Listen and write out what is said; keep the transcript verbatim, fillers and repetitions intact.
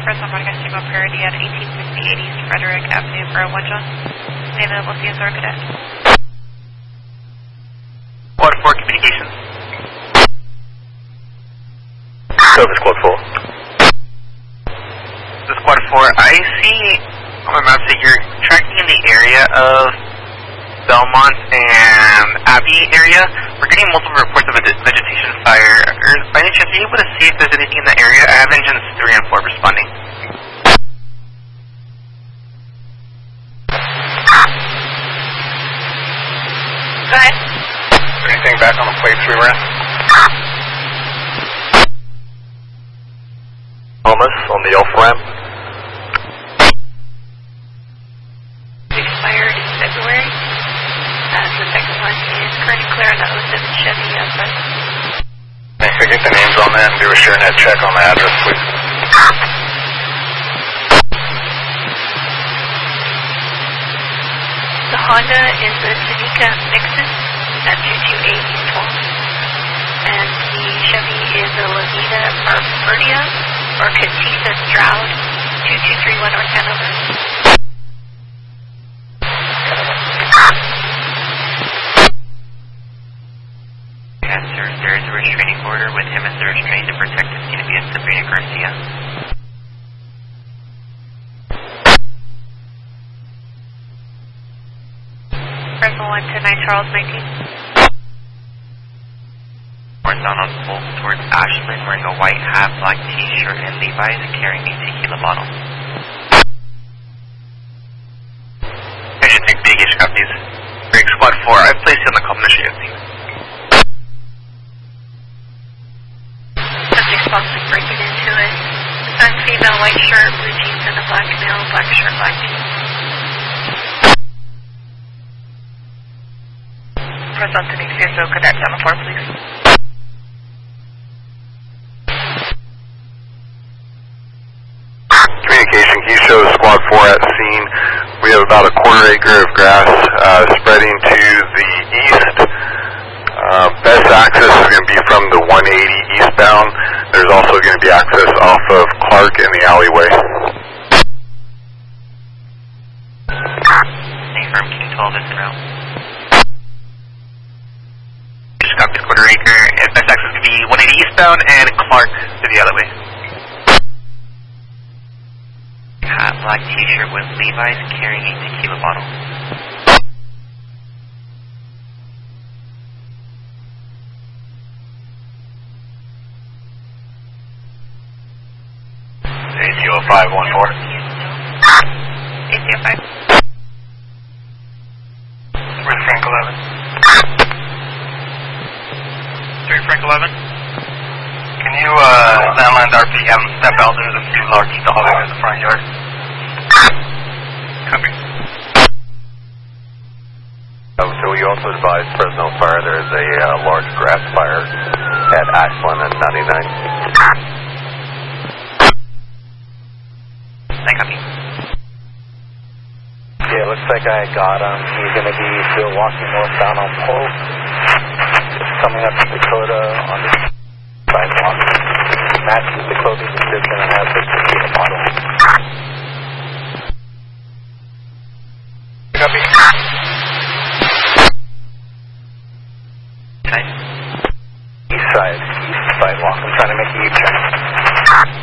Fresno Broadcast Signal Priority at eighteen sixty-eight East Frederick Avenue for a one John. Stay available, C S R Cadet. Squad four communications. Service Squad four. The Squad four, I see on my map that you're tracking in the area of Belmont and Abbey area. We're getting multiple reports of a vegetation fire. Or, by any chance, are you able to see if there's anything in the area? I have engines three and four responding. Go ahead. Anything back on the plates we ran? Thomas on the Alpha ramp. Expired in February. Uh, the second one is currently clear on the oh seven Chevy outside. Hey, could I get the names on that and do a sure net check on the address, please? The Honda is the Tanika Nixon at two two eight East twelve. And the Chevy is the Levita Arcadia or Catisa Stroud two two three one North Hanover. Yes, sir. There is a restraining order with him as the restraint to protect his T B S Sabrina Garcia. Fresno one to nine Charles nineteen. Northbound on Polk towards Ashland, wearing a white hat, black t-shirt, and Levi's, carrying a tequila bottle. Engine three, Big-ish copies. Break Squad four, I've placed you on the combination team. Subject possibly breaking into it. Sun female, white shirt, blue jeans, and a black male, black shirt, black jeans. Press on to the C S O Cadet seven four, please. Communication, he shows Squad four at scene. We have about a quarter acre of grass uh, spreading to the east. Uh, best access is going to be from the one eighty eastbound. There's also going to be access off of Clark in the alleyway. Confirm King twelve is en route. Just got to quarter acre. Best access is going to be one eighty eastbound and Clark to the alleyway. Hat, black t-shirt with Levi's, carrying a tequila bottle. A T O five one four. A T O five. Where's Frank eleven? three Frank eleven. Can you uh, landline the R P M step out? There's a few large dogs in the front yard. Copy. Oh, so we also advised Fresno Fire there is a uh, large grass fire at Ashland and ninety-nine. I copy. Yeah, it looks like I got him. He's going to be still walking northbound on Polk. Just coming up to Dakota on the sidewalk. Matches the clothing description and has the tequila bottle. Copy. Side. East side, east sidewalk. I'm trying to make a U-turn.